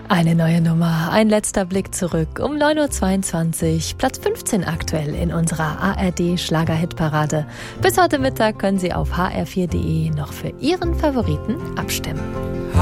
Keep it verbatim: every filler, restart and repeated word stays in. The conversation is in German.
Eine neue Nummer, ein letzter Blick zurück um neun Uhr zweiundzwanzig, Platz fünfzehn aktuell in unserer A R D-Schlager-Hitparade. Bis heute Mittag können Sie auf h r vier punkt d e noch für Ihren Favoriten abstimmen.